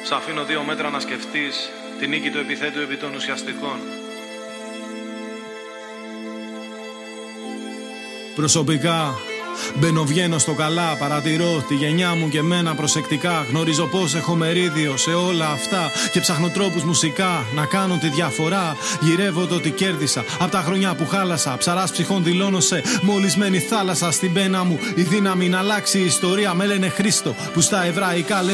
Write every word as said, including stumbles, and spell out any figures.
Σ' αφήνω δύο μέτρα να σκεφτείς τη νίκη του επιθέτου επί των ουσιαστικών. Προσωπικά μπαίνω βγαίνω στο καλά, παρατηρώ τη γενιά μου και εμένα προσεκτικά. Γνωρίζω πως έχω μερίδιο σε όλα αυτά και ψάχνω τρόπους μουσικά να κάνω τη διαφορά. Γυρεύω το τι κέρδισα απ' τα χρόνια που χάλασα. Ψαράς ψυχών δηλώνω σε μολυσμένη θάλασσα. Στην πένα μου η δύναμη να αλλάξει η ιστορία. Με λένε Χρήστο που στα εβραϊκά λένε